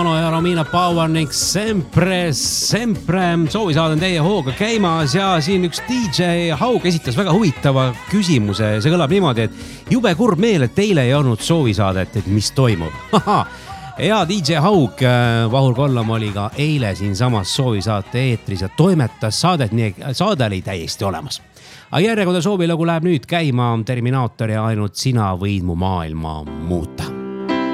ja Romina Powernik sempre soovisaade on teie hooga käimas ja siin üks DJ Haug esitas väga huvitava küsimuse. See kõlab niimoodi, et jube kurb meel, et teile ei olnud soovisaadet, et mis toimub. Ja DJ Haug, Vahur Kollam oli ka eile siin samas soovisaate eetris ja toimetas saadet, nii saade oli täiesti olemas. Aga järjekorda soovilugu läheb nüüd käima Terminaator ja ainult sina võid mu maailma muuta.